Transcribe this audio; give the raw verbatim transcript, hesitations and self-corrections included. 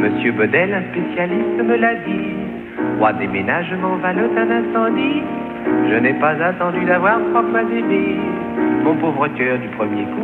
Monsieur Bedel, un spécialiste, me l'a dit. Roi des ménagements, valote un incendie. Je n'ai pas attendu d'avoir froid, ma bébé. Mon pauvre cœur du premier coup